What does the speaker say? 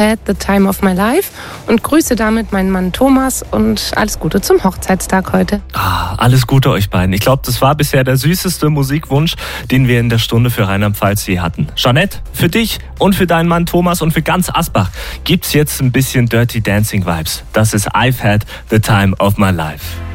Had the time of my life und grüße damit meinen Mann Thomas und alles Gute zum Hochzeitstag heute. Alles Gute euch beiden. Ich glaube, das war bisher der süßeste Musikwunsch, den wir in der Stunde für Rheinland-Pfalz je hatten. Jeanette, für dich und für deinen Mann Thomas und für ganz Asbach gibt's jetzt ein bisschen Dirty Dancing Vibes. Das ist I've Had the Time of My Life.